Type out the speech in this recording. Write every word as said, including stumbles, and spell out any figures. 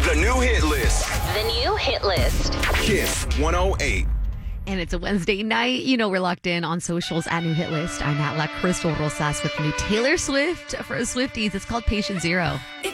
The new hit list. The new hit list. Kiss one oh eight. And it's a Wednesday night. You know, we're locked in on socials at New Hit List. I'm at La Crystal Rosas with new Taylor Swift for Swifties. It's called Patient Zero.